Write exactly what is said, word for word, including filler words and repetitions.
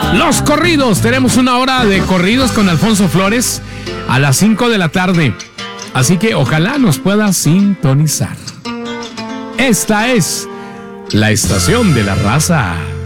Los corridos, tenemos una hora de corridos con Alfonso Flores a las cinco de la tarde. Así que ojalá nos pueda sintonizar. Esta es la estación de la raza.